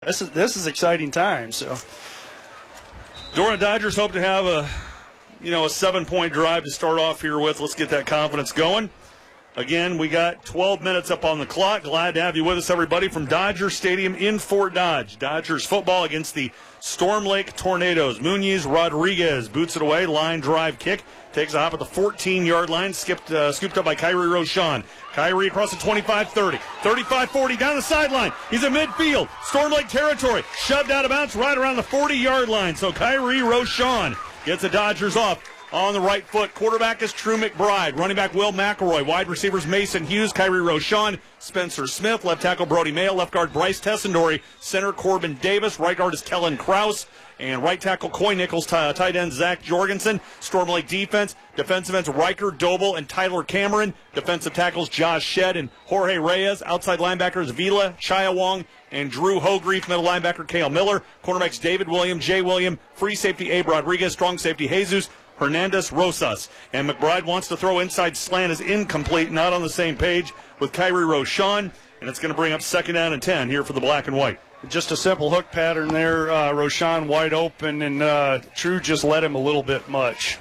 This is exciting time. So, Dora Dodgers hope to have a 7-point drive to start off here with. Let's get that confidence going. Again, we got 12 minutes up on the clock. Glad to have you with us, everybody, from Dodger Stadium in Fort Dodge. Dodgers football against the Storm Lake Tornadoes. Munoz Rodriguez boots it away. Line drive kick. Takes a hop at the 14-yard line. Scooped up by Kyrie Rochon. Kyrie across the 25-30. 35-40 down the sideline. He's in midfield. Storm Lake territory. Shoved out of bounds right around the 40-yard line. So Kyrie Rochon gets the Dodgers off on the right foot. Quarterback is True McBride. Running back Will McElroy. Wide receivers Mason Hughes, Kyrie Rochon, Spencer Smith. Left tackle Brody Mayo. Left guard Bryce Tessendori. Center Corbin Davis. Right guard is Kellen Krause. And right tackle Coy Nichols. Tight end Zach Jorgensen. Storm Lake defense. Defensive ends Riker Doble and Tyler Cameron. Defensive tackles Josh Shedd and Jorge Reyes. Outside linebackers Vila, Chaya Wong, and Drew Hogreef. Middle linebacker Cale Miller. Cornerbacks David William, Jay William. Free safety Abe Rodriguez. Strong safety Jesus Hernandez Rosas. And McBride wants to throw inside slant is incomplete, not on the same page with Kyrie Rochon. And it's going to bring up 2nd down and 10 here for the black and white. just a simple hook pattern there. Rochon wide open, and True just led him a little bit much.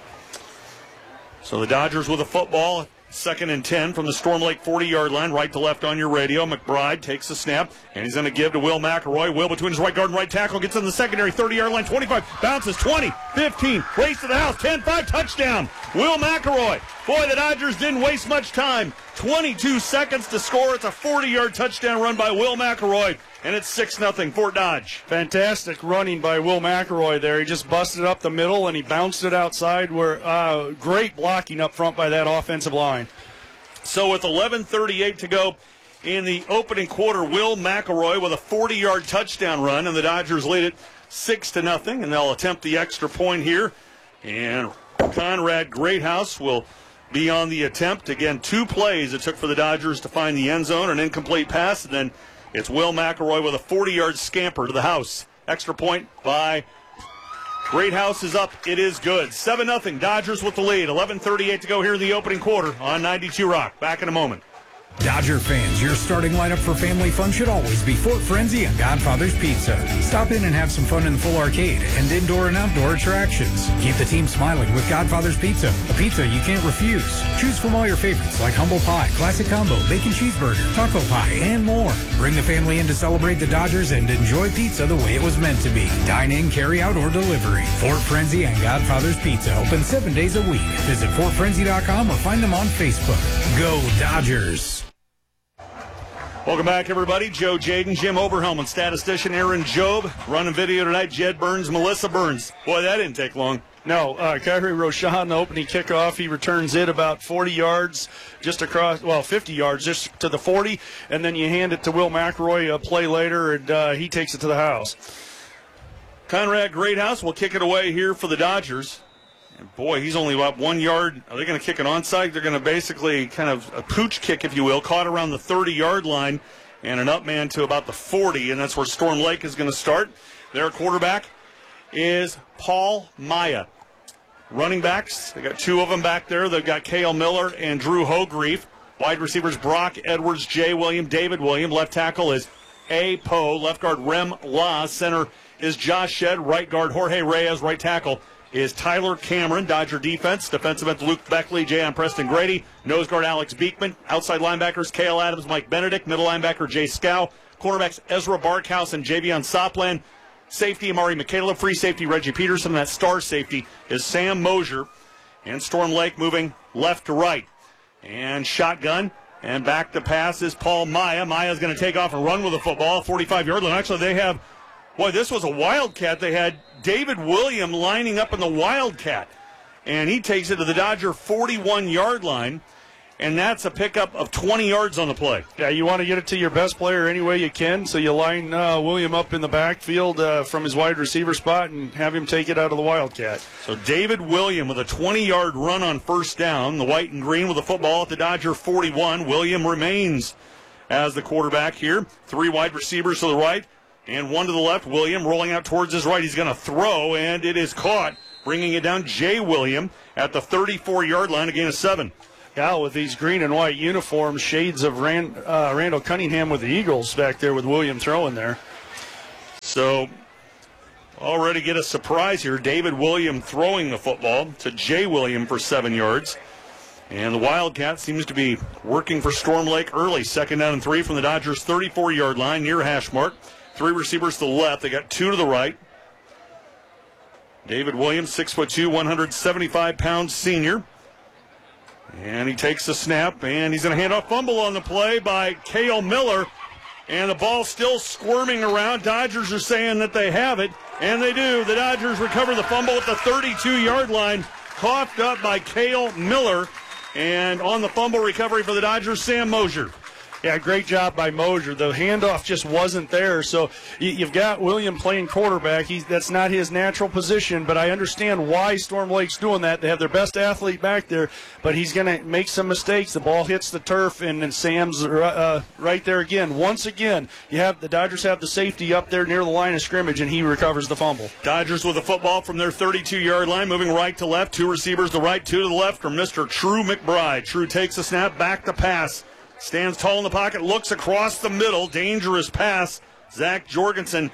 So the Dodgers with a football. 2nd and 10 from the Storm Lake 40-yard line, right to left on your radio. McBride takes the snap, and he's going to give to Will McElroy. Will between his right guard and right tackle, gets in the secondary, 30-yard line, 25, bounces, 20, 15, race to the house, 10-5, touchdown. Will McElroy. Boy, the Dodgers didn't waste much time. 22 seconds to score. It's a 40-yard touchdown run by Will McElroy, and it's 6-0 Fort Dodge. Fantastic running by Will McElroy there. He just busted up the middle, and he bounced it outside. Great blocking up front by that offensive line. So with 11:38 to go in the opening quarter, Will McElroy with a 40-yard touchdown run, and the Dodgers lead it 6-0, and they'll attempt the extra point here. And Conrad Greathouse will be on the attempt. Again, 2 plays it took for the Dodgers to find the end zone, an incomplete pass, and then it's Will McElroy with a 40-yard scamper to the house. Extra point by Greathouse is up. It is good. 7-0 Dodgers with the lead. 11:38 to go here in the opening quarter on 92 Rock. Back in a moment. Dodger fans, your starting lineup for family fun should always be Fort Frenzy and Godfather's Pizza. Stop in and have some fun in the full arcade and indoor and outdoor attractions. Keep the team smiling with Godfather's Pizza, a pizza you can't refuse. Choose from all your favorites like Humble Pie, Classic Combo, Bacon Cheeseburger, Taco Pie, and more. Bring the family in to celebrate the Dodgers and enjoy pizza the way it was meant to be. Dine in, carry out, or delivery. Fort Frenzy and Godfather's Pizza open 7 days a week. Visit FortFrenzy.com or find them on Facebook. Go Dodgers! Welcome back, everybody. Joe Jaden, Jim Oberhelm, and statistician Aaron Job. Running video tonight, Jed Burns, Melissa Burns. Boy, that didn't take long. No, Kyrie Rochon, the opening kickoff, he returns it about 40 yards just across, 50 yards just to the 40, and then you hand it to Will McElroy a play later, and he takes it to the house. Conrad Greathouse will kick it away here for the Dodgers. And boy, he's only about 1 yard. Are they going to kick it onside? They're going to basically kind of a pooch kick, if you will, caught around the 30-yard line and an up man to about the 40, and that's where Storm Lake is going to start. Their quarterback is Paul Maya. Running backs, they got 2 of them back there. They've got Cale Miller and Drew Hogreef. Wide receivers Brock Edwards, Jay William, David William. Left tackle is A. Poe. Left guard Rem La. Center is Josh Shedd. Right guard Jorge Reyes. Right tackle is Tyler Cameron. Dodger defense. Defensive end Luke Beckley, J.M. Preston Grady. Nose guard Alex Beekman. Outside linebackers Cale Adams, Mike Benedict. Middle linebacker Jay Scow. Cornerbacks Ezra Barkhouse and Javion Soplan. Safety Amari Michaela. Free safety Reggie Peterson. That star safety is Sam Mosier. And Storm Lake moving left to right. And shotgun. And back to pass is Paul Maya. Maya's going to take off and run with the football. 45-yard line. Actually, they have, this was a Wildcat. They had David William lining up in the Wildcat. And he takes it to the Dodger 41-yard line. And that's a pickup of 20 yards on the play. Yeah, you want to get it to your best player any way you can, so you line William up in the backfield from his wide receiver spot and have him take it out of the Wildcat. So David William with a 20-yard run on first down. The white and green with the football at the Dodger 41. William remains as the quarterback here. 3 wide receivers to the right and 1 to the left. William rolling out towards his right. He's going to throw, and it is caught, bringing it down. Jay William at the 34-yard line, a gain of 7. Yeah, with these green and white uniforms, shades of Randall Cunningham with the Eagles back there with William throwing there. So already get a surprise here. David William throwing the football to Jay William for 7 yards. And the Wildcat seems to be working for Storm Lake early. 2nd down and 3 from the Dodgers' 34-yard line near hash mark. 3 receivers to the left. They got 2 to the right. David Williams, 6'2", 175-pound senior. And he takes the snap, and he's going to hand off fumble on the play by Cale Miller. And the ball still squirming around. Dodgers are saying that they have it, and they do. The Dodgers recover the fumble at the 32-yard line, coughed up by Cale Miller. And on the fumble recovery for the Dodgers, Sam Mosier. Yeah, great job by Mosier. The handoff just wasn't there. So you've got William playing quarterback. That's not his natural position, but I understand why Storm Lake's doing that. They have their best athlete back there, but he's going to make some mistakes. The ball hits the turf, and then Sam's right there again. Once again, the Dodgers have the safety up there near the line of scrimmage, and he recovers the fumble. Dodgers with the football from their 32-yard line, moving right to left. 2 receivers to right, 2 to the left from Mr. True McBride. True takes a snap, back to pass. Stands tall in the pocket, looks across the middle. Dangerous pass. Zach Jorgensen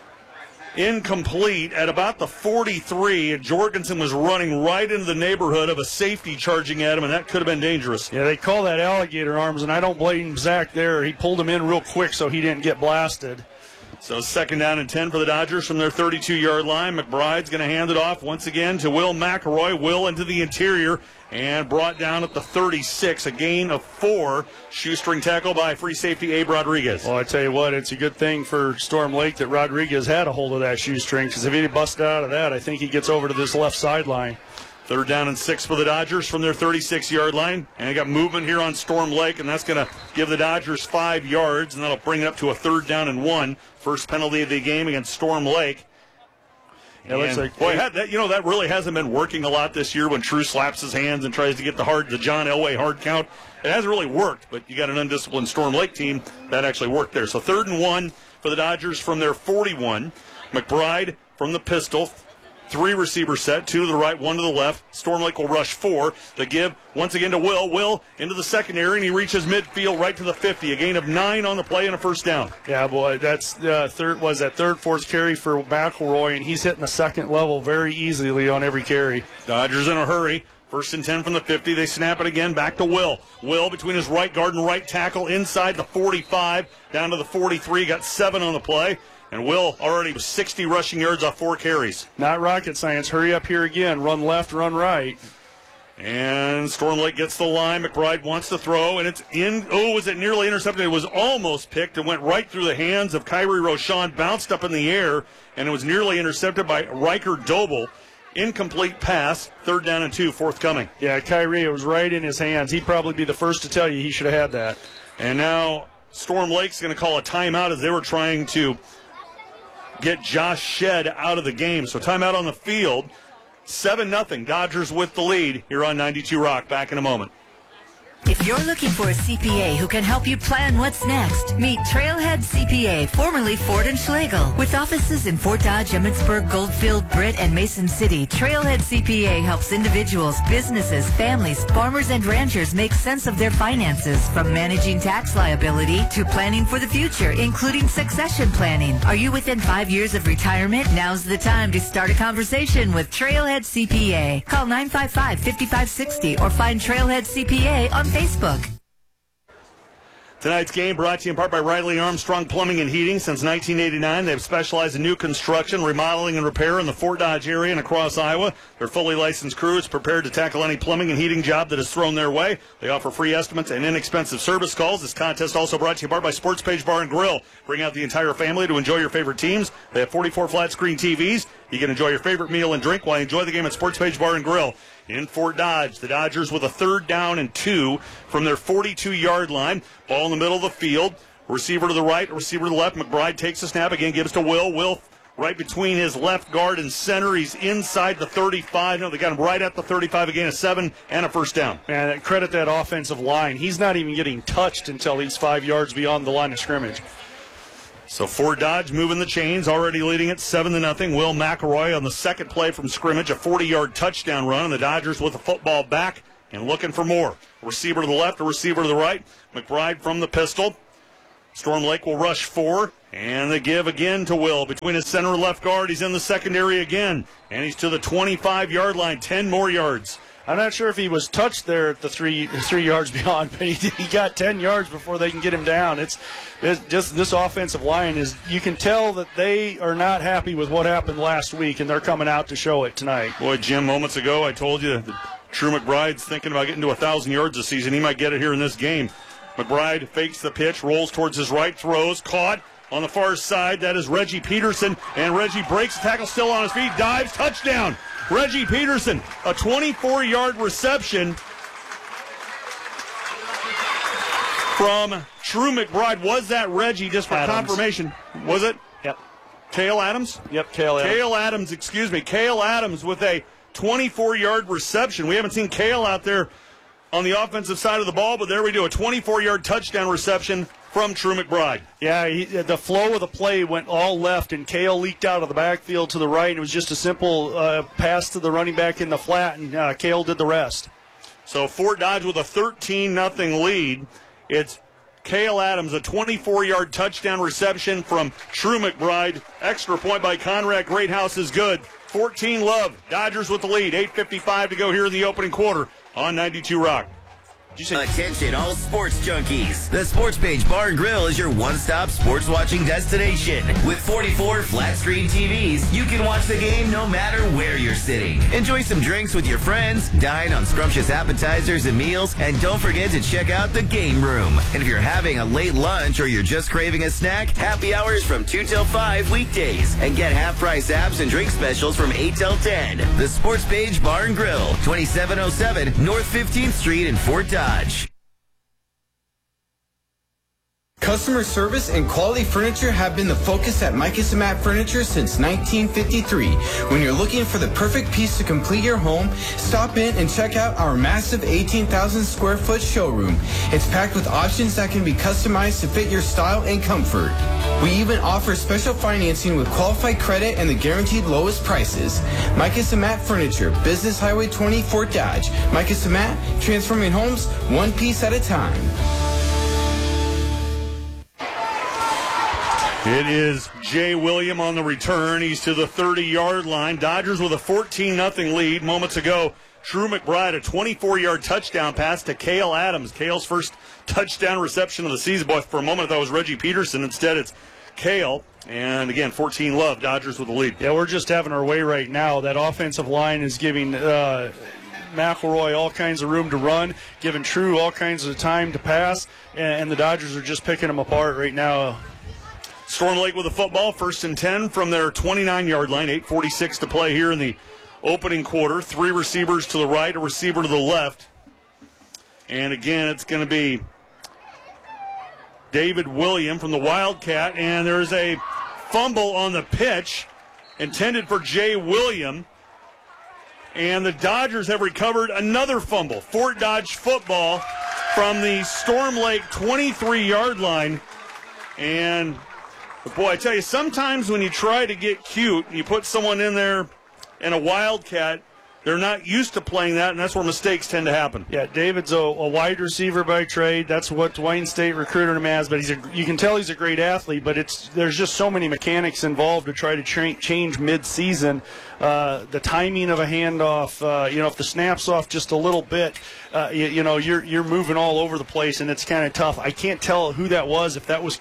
incomplete at about the 43. Jorgensen was running right into the neighborhood of a safety charging at him, and that could have been dangerous. Yeah, they call that alligator arms, and I don't blame Zach there. He pulled him in real quick so he didn't get blasted. So 2nd down and 10 for the Dodgers from their 32-yard line. McBride's going to hand it off once again to Will McElroy. Will into the interior and brought down at the 36. A gain of 4. Shoestring tackle by free safety Abe Rodriguez. Well, I tell you what, it's a good thing for Storm Lake that Rodriguez had a hold of that shoestring, because if he busted out of that, I think he gets over to this left sideline. 3rd down and 6 for the Dodgers from their 36-yard line. And they got movement here on Storm Lake, and that's going to give the Dodgers 5 yards, and that'll bring it up to a 3rd down and 1. First penalty of the game against Storm Lake. It looks like, boy, that really hasn't been working a lot this year when True slaps his hands and tries to get the John Elway hard count. It hasn't really worked, but you got an undisciplined Storm Lake team that actually worked there. So 3rd and 1 for the Dodgers from their 41. McBride from the pistol. 3 receiver set, 2 to the right, 1 to the left. Storm Lake will rush 4. The give once again to Will. Will into the secondary, and he reaches midfield right to the 50. A gain of 9 on the play and a 1st down. Yeah, boy, that's third, 4th carry for McElroy, and he's hitting the 2nd level very easily on every carry. Dodgers in a hurry. 1st and 10 from the 50. They snap it again back to Will. Will between his right guard and right tackle inside the 45 down to the 43. Got 7 on the play. And Will already with 60 rushing yards off 4 carries. Not rocket science. Hurry up here again. Run left, run right. And Storm Lake gets the line. McBride wants to throw, and it's in. Oh, was it nearly intercepted? It was almost picked and went right through the hands of Kyrie Rochon, bounced up in the air, and it was nearly intercepted by Riker Doble. Incomplete pass. 3rd down and 2 forthcoming. Yeah, Kyrie, it was right in his hands. He'd probably be the first to tell you he should have had that. And now Storm Lake's going to call a timeout as they were trying to get Josh Shedd out of the game. So timeout on the field. 7-0. Dodgers with the lead here on 92 Rock. Back in a moment. If you're looking for a CPA who can help you plan what's next, meet Trailhead CPA, formerly Ford & Schlegel. With offices in Fort Dodge, Emmitsburg, Goldfield, Britt, and Mason City, Trailhead CPA helps individuals, businesses, families, farmers, and ranchers make sense of their finances, from managing tax liability to planning for the future, including succession planning. Are you within 5 years of retirement? Now's the time to start a conversation with Trailhead CPA. Call 955-5560 or find Trailhead CPA on Facebook. Tonight's game brought to you in part by Riley Armstrong Plumbing and Heating. Since 1989, they've specialized in new construction, remodeling, and repair in the Fort Dodge area and across Iowa. Their fully licensed crew is prepared to tackle any plumbing and heating job that is thrown their way. They offer free estimates and inexpensive service calls. This contest also brought to you in part by Sports Page Bar and Grill. Bring out the entire family to enjoy your favorite teams. They have 44 flat-screen TVs. You can enjoy your favorite meal and drink while you enjoy the game at Sports Page Bar and Grill. In Fort Dodge, the Dodgers with a 3rd down and 2 from their 42-yard line. Ball in the middle of the field. Receiver to the right, receiver to the left. McBride takes the snap again, gives to Will. Will right between his left guard and center. He's inside the 35. No, they got him right at the 35. A gain of 7 and a 1st down. Man, credit that offensive line. He's not even getting touched until he's 5 yards beyond the line of scrimmage. So Fort Dodge moving the chains, already leading it 7-0. Will McElroy on the 2nd play from scrimmage, a 40-yard touchdown run, and the Dodgers with the football back and looking for more. Receiver to the left, a receiver to the right. McBride from the pistol. Storm Lake will rush 4, and they give again to Will. Between his center and left guard, he's in the secondary again, and he's to the 25-yard line, 10 more yards. I'm not sure if he was touched there at the 3 yards beyond, but he got 10 yards before they can get him down. It's just this offensive line is, you can tell that they are not happy with what happened last week, and they're coming out to show it tonight. Boy, Jim, moments ago I told you that True McBride's thinking about getting to 1,000 yards this season. He might get it here in this game. McBride fakes the pitch, rolls towards his right, throws, caught on the far side. That is Reggie Peterson, and Reggie breaks the tackle, still on his feet, dives, touchdown. Reggie Peterson, a 24-yard reception from True McBride. Was that Reggie, just for confirmation? Was it? Yep. Cale Adams? Yep, Cale Adams. Cale Adams with a 24-yard reception. We haven't seen Cale out there on the offensive side of the ball, but there we do, a 24-yard touchdown reception from True McBride. Yeah, the flow of the play went all left, and Cale leaked out of the backfield to the right. It was just a simple pass to the running back in the flat, and Cale did the rest. So Fort Dodge with a 13-0 lead. It's Cale Adams, a 24-yard touchdown reception from True McBride. Extra point by Conrad Greathouse is good. 14-0, Dodgers with the lead. 8:55 to go here in the opening quarter on 92 Rock. Attention all sports junkies. The Sports Page Bar and Grill is your one-stop sports watching destination. With 44 flat-screen TVs, you can watch the game no matter where you're sitting. Enjoy some drinks with your friends, dine on scrumptious appetizers and meals, and don't forget to check out the game room. And if you're having a late lunch or you're just craving a snack, happy hours from 2 till 5 weekdays. And get half-price apps and drink specials from 8 till 10. The Sports Page Bar and Grill, 2707 North 15th Street in Fort Dodge. Customer service and quality furniture have been the focus at Micah Matt Furniture since 1953. When you're looking for the perfect piece to complete your home, stop in and check out our massive 18,000 square foot showroom. It's packed with options that can be customized to fit your style and comfort. We even offer special financing with qualified credit and the guaranteed lowest prices. Micah Matt Furniture, Business Highway 20, Fort Dodge. Micah Matt, transforming homes one piece at a time. It is Jay William on the return. He's to the 30-yard line. Dodgers with a 14-0 lead. Moments ago, True McBride, a 24-yard touchdown pass to Cale Adams. Cale's first touchdown reception of the season. Boy, for a moment, that was Reggie Peterson. Instead, it's Cale. And again, 14-0, Dodgers with the lead. Yeah, we're just having our way right now. That offensive line is giving McElroy all kinds of room to run, giving True all kinds of time to pass, and the Dodgers are just picking them apart right now. Storm Lake with the football, 1st and 10 from their 29-yard line. 8:46 to play here in the opening quarter. 3 receivers to the right, a receiver to the left. And again, it's going to be David William from the Wildcat. And there's a fumble on the pitch intended for Jay William. And the Dodgers have recovered another fumble. Fort Dodge football from the Storm Lake 23-yard line. And boy, I tell you, sometimes when you try to get cute, you put someone in there in a Wildcat, they're not used to playing that, and that's where mistakes tend to happen. Yeah, David's a wide receiver by trade. That's what Wayne State recruited him as, but you can tell he's a great athlete, but there's just so many mechanics involved to try to change mid-season. The timing of a handoff, if the snap's off just a little bit, you're moving all over the place, and it's kind of tough. I can't tell who that was, if that was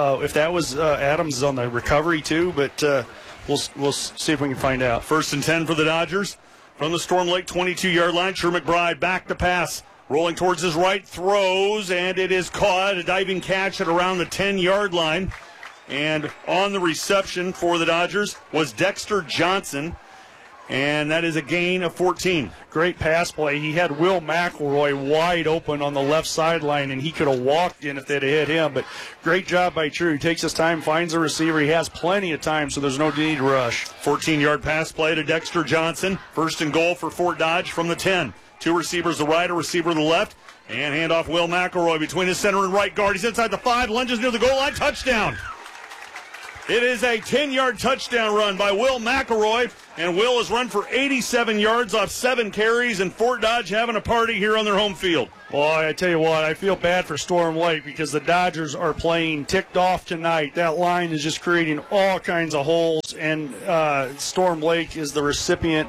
Adams on the recovery too, but we'll see if we can find out. 1st and 10 for the Dodgers from the Storm Lake 22-yard line. True McBride back to pass, rolling towards his right, throws, and it is caught. A diving catch at around the 10-yard line. And on the reception for the Dodgers was Dexter Johnson. And that is a gain of 14. Great pass play. He had Will McElroy wide open on the left sideline, and he could have walked in if they'd have hit him. But great job by True. He takes his time, finds a receiver. He has plenty of time, so there's no need to rush. 14-yard pass play to Dexter Johnson. 1st and goal for Fort Dodge from the 10. 2 receivers to the right, a receiver to the left. And handoff Will McElroy between his center and right guard. He's inside the 5, lunges near the goal line. Touchdown. It is a 10-yard touchdown run by Will McElroy, and Will has run for 87 yards off 7 carries, and Fort Dodge having a party here on their home field. Well, I tell you what, I feel bad for Storm Lake because the Dodgers are playing ticked off tonight. That line is just creating all kinds of holes, and Storm Lake is the recipient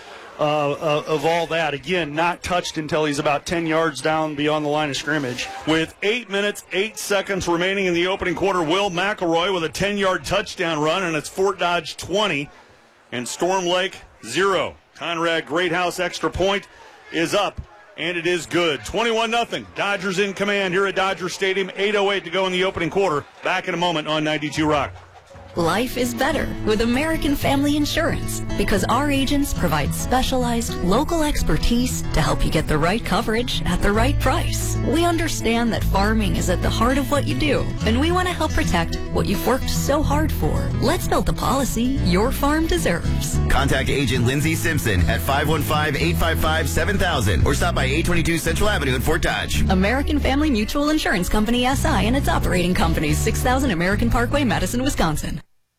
of all that. Again, not touched until he's about 10 yards down beyond the line of scrimmage. With 8 minutes, 8 seconds remaining in the opening quarter, Will McElroy with a 10-yard touchdown run, and it's Fort Dodge 20 and Storm Lake 0. Conrad Greathouse extra point is up, and it is good. 21-0. Dodgers in command here at Dodger Stadium. 8:08 to go in the opening quarter. Back in a moment on 92 Rock. Life is better with American Family Insurance because our agents provide specialized local expertise to help you get the right coverage at the right price. We understand that farming is at the heart of what you do, and we want to help protect what you've worked so hard for. Let's build the policy your farm deserves. Contact Agent Lindsey Simpson at 515-855-7000 or stop by 822 Central Avenue in Fort Dodge. American Family Mutual Insurance Company, SI, and its operating companies, 6000 American Parkway, Madison, Wisconsin.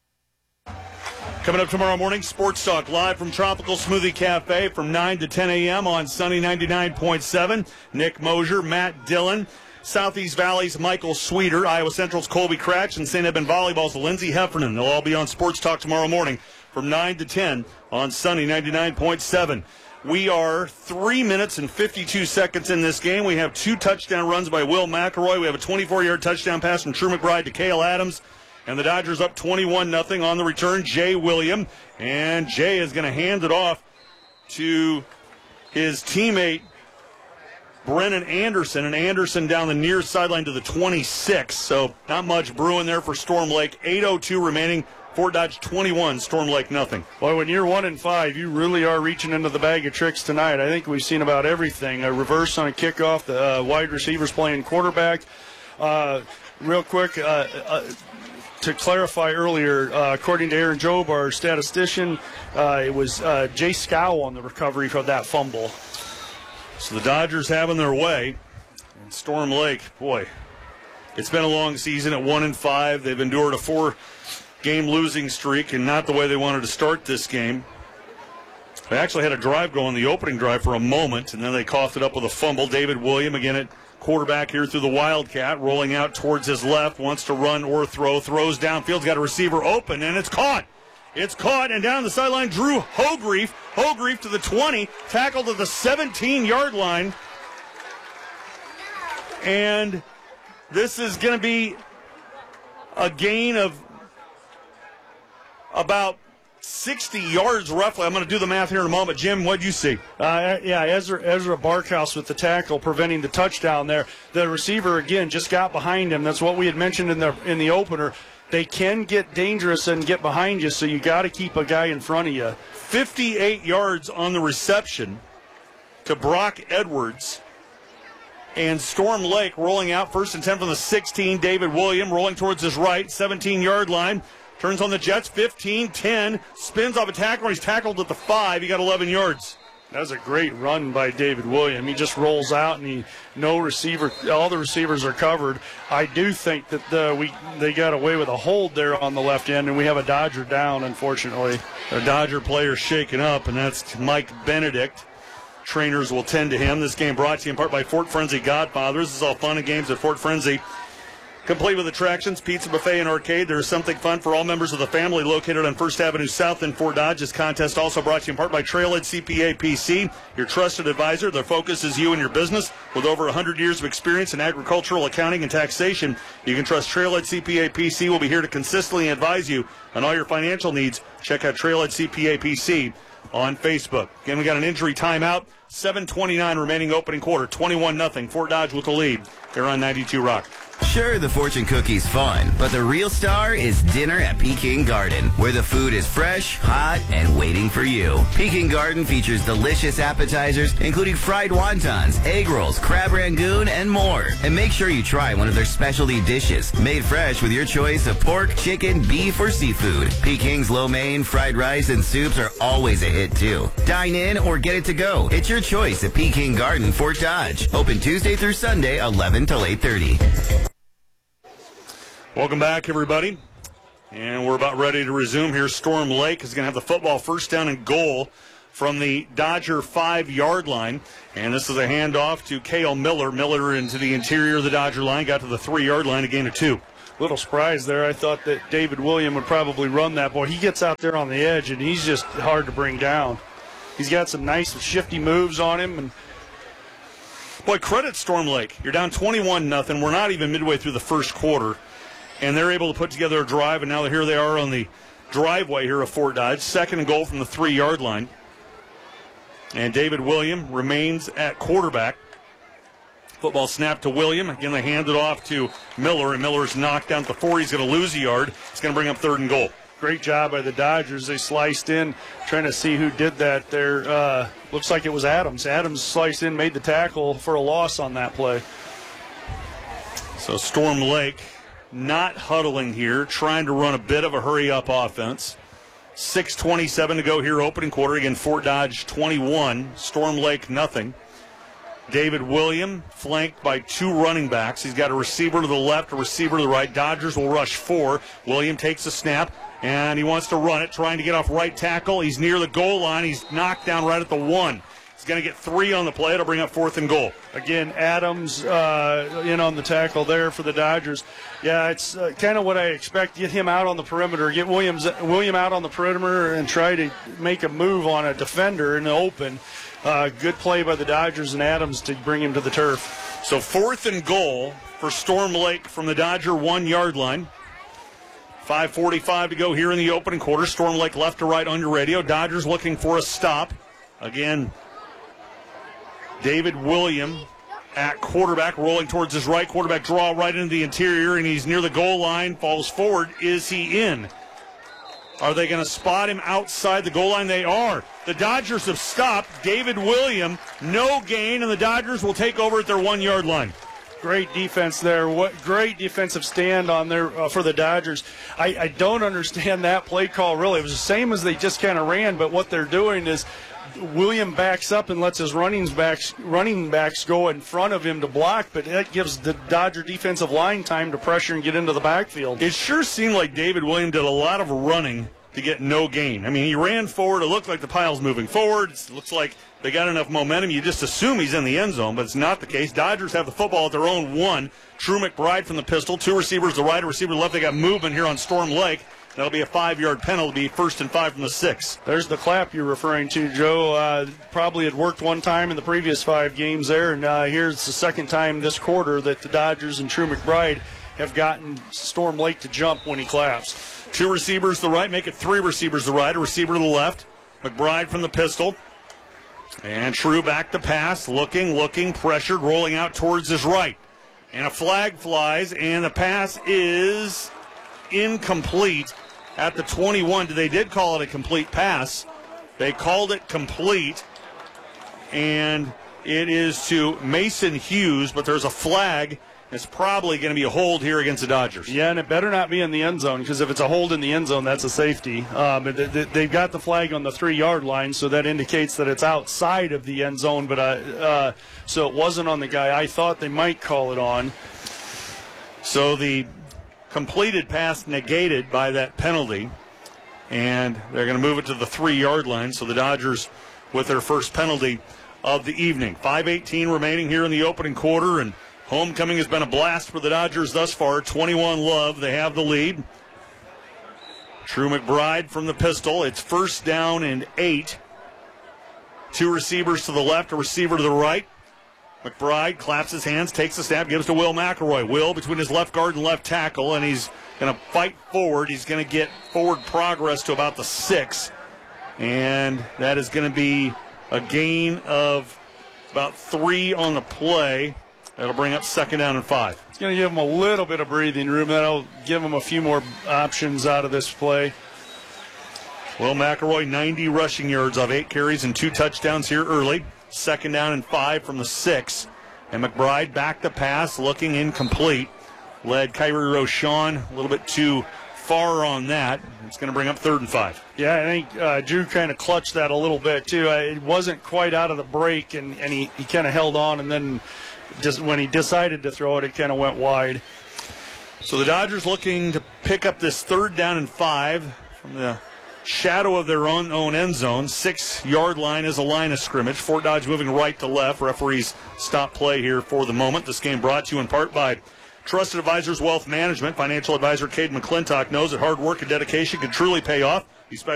Coming up tomorrow morning, Sports Talk live from Tropical Smoothie Cafe from 9 to 10 a.m. on Sunny 99.7. Nick Mosier, Matt Dillon, Southeast Valley's Michael Sweeter, Iowa Central's Colby Cratch, and St. Edmund Volleyball's Lindsey Heffernan. They'll all be on Sports Talk tomorrow morning from 9 to 10 on Sunny 99.7. We are 3 minutes and 52 seconds in this game. We have 2 touchdown runs by Will McElroy. We have a 24-yard touchdown pass from True McBride to Cale Adams. And the Dodgers up 21-0 on the return. Jay William. And Jay is going to hand it off to his teammate, Brennan Anderson. And Anderson down the near sideline to the 26. So not much brewing there for Storm Lake. 8:02 remaining. Fort Dodge 21, Storm Lake nothing. Boy, when you're 1-5, you really are reaching into the bag of tricks tonight. I think we've seen about everything. A reverse on a kickoff. The wide receivers playing quarterback. Real quick, to clarify earlier, according to Aaron Job, our statistician, it was Jay Scow on the recovery for that fumble. So the Dodgers having their way. And Storm Lake, boy, it's been a long season at 1-5. They've endured a 4-game losing streak, and not the way they wanted to start this game. They actually had a drive going, the opening drive, for a moment, and then they coughed it up with a fumble. David William again at quarterback here through the Wildcat, rolling out towards his left, wants to run or throw, throws downfield, got a receiver open, and it's caught. It's caught, and down the sideline, Drew Hogrefe. Hogrefe to the 20, tackled at the 17-yard line. And this is going to be a gain of about 60 yards roughly. I'm going to do the math here in a moment. Jim, what do you see? Ezra Barkhouse with the tackle preventing the touchdown there. The receiver, again, just got behind him. That's what we had mentioned in the opener. They can get dangerous and get behind you, so you got to keep a guy in front of you. 58 yards on the reception to Brock Edwards. And Storm Lake rolling out 1st and 10 from the 16. David William rolling towards his right, 17-yard line. Turns on the Jets, 15, 10, spins off a tackle. He's tackled at the 5. He got 11 yards. That was a great run by David William. He just rolls out, and all the receivers are covered. I do think that they got away with a hold there on the left end, and we have a Dodger down, unfortunately. A Dodger player shaken up, and that's Mike Benedict. Trainers will tend to him. This game brought to you in part by Fort Frenzy Godfathers. This is all fun and games at Fort Frenzy. Complete with attractions, pizza buffet, and arcade. There is something fun for all members of the family located on 1st Avenue South in Fort Dodge. This contest also brought to you in part by Trailhead CPA PC, your trusted advisor. Their focus is you and your business. With over 100 years of experience in agricultural accounting and taxation, you can trust Trailhead CPA PC will be here to consistently advise you on all your financial needs. Check out Trailhead CPA PC on Facebook. Again, we got an injury timeout. 7:29 remaining opening quarter. 21-0. Fort Dodge with the lead. They're on 92 Rock. Sure, the fortune cookie's fun, but the real star is dinner at Peking Garden, where the food is fresh, hot, and waiting for you. Peking Garden features delicious appetizers, including fried wontons, egg rolls, crab rangoon, and more. And make sure you try one of their specialty dishes, made fresh with your choice of pork, chicken, beef, or seafood. Peking's lo mein, fried rice, and soups are always a hit, too. Dine in or get it to go. It's your choice at Peking Garden, Fort Dodge. Open Tuesday through Sunday, 11 till 8:30. Welcome back, everybody. And we're about ready to resume here. Storm Lake is going to have the football, first down and goal from the Dodger 5-yard line. And this is a handoff to Cale Miller. Miller into the interior of the Dodger line, got to the 3-yard line, a gain of 2. Little surprise there. I thought that David William would probably run that ball. He gets out there on the edge, and he's just hard to bring down. He's got some nice shifty moves on him. And boy, credit Storm Lake. You're down 21-0. We're not even midway through the first quarter. And they're able to put together a drive, and now here they are on the driveway here of Fort Dodge. Second and goal from the 3-yard line. And David William remains at quarterback. Football snap to William. Again, they hand it off to Miller, and Miller's knocked down at the 4. He's going to lose a yard. It's going to bring up 3rd and goal. Great job by the Dodgers. They sliced in, trying to see who did that there. Looks like it was Adams. Adams sliced in, made the tackle for a loss on that play. So Storm Lake not huddling here, trying to run a bit of a hurry-up offense. 6:27 to go here, opening quarter. Again, Fort Dodge 21, Storm Lake nothing. David William flanked by 2 running backs. He's got a receiver to the left, a receiver to the right. Dodgers will rush 4. William takes a snap, and he wants to run it, trying to get off right tackle. He's near the goal line. He's knocked down right at the 1. He's going to get 3 on the play. It'll bring up 4th and goal. Again, Adams in on the tackle there for the Dodgers. Yeah, it's kind of what I expect. Get him out on the perimeter. Get William out on the perimeter and try to make a move on a defender in the open. Good play by the Dodgers and Adams to bring him to the turf. So 4th and goal for Storm Lake from the Dodger 1-yard line. 5:45 to go here in the opening quarter. Storm Lake left to right on your radio. Dodgers looking for a stop. Again, David William at quarterback, rolling towards his right. Quarterback draw right into the interior, and he's near the goal line, falls forward. Is he in? Are they going to spot him outside the goal line? They are. The Dodgers have stopped David William. No gain, and the Dodgers will take over at their 1-yard line. Great defense there. What great defensive stand on there for the Dodgers. I don't understand that play call, really. It was the same as they just kind of ran, but what they're doing is William backs up and lets his running backs go in front of him to block, but that gives the Dodger defensive line time to pressure and get into the backfield. It sure seemed like David William did a lot of running to get no gain. I mean, he ran forward. It looked like the pile's moving forward. It looks like they got enough momentum. You just assume he's in the end zone, but it's not the case. Dodgers have the football at their own 1. True McBride from the pistol. 2 receivers to the right, a receiver to the left. They got movement here on Storm Lake. That'll be a 5-yard penalty, 1st and 5 from the 6. There's the clap you're referring to, Joe. Probably had worked one time in the previous 5 games there, and here's the second time this quarter that the Dodgers and True McBride have gotten Storm Lake to jump when he claps. 2 receivers to the right, make it 3 receivers to the right, a receiver to the left. McBride from the pistol. And True back to pass, looking, pressured, rolling out towards his right. And a flag flies, and the pass is incomplete at the 21. They did call it a complete pass. They called it complete, and it is to Mason Hughes, but there's a flag. It's probably going to be a hold here against the Dodgers. Yeah, and it better not be in the end zone, because if it's a hold in the end zone, that's a safety. They've got the flag on the 3-yard line, so that indicates that it's outside of the end zone, but so it wasn't on the guy I thought they might call it on. So the completed pass negated by that penalty, and they're going to move it to the 3-yard line, so the Dodgers with their first penalty of the evening. 5:18 remaining here in the opening quarter, and homecoming has been a blast for the Dodgers thus far. 21-0. They have the lead. True McBride from the pistol. It's 1st down and 8. 2 receivers to the left, a receiver to the right. McBride claps his hands, takes the snap, gives to Will McElroy. Will between his left guard and left tackle, and he's going to fight forward. He's going to get forward progress to about the 6. And that is going to be a gain of about 3 on the play. That'll bring up 2nd down and 5. It's going to give him a little bit of breathing room. That'll give him a few more options out of this play. Will McElroy, 90 rushing yards off 8 carries and 2 touchdowns here early. 2nd down and 5 from the 6. And McBride back to pass, looking incomplete. Led Kyrie Rochon a little bit too far on that. It's going to bring up 3rd and 5. Yeah, I think Drew kind of clutched that a little bit too. It wasn't quite out of the break, and he kind of held on, and then just when he decided to throw it, it kind of went wide. So the Dodgers looking to pick up this 3rd down and 5 from the shadow of their own end zone. 6-yard line is a line of scrimmage. Fort Dodge moving right to left. Referees stop play here for the moment. This game brought to you in part by Trusted Advisors Wealth Management. Financial advisor Cade McClintock knows that hard work and dedication can truly pay off. He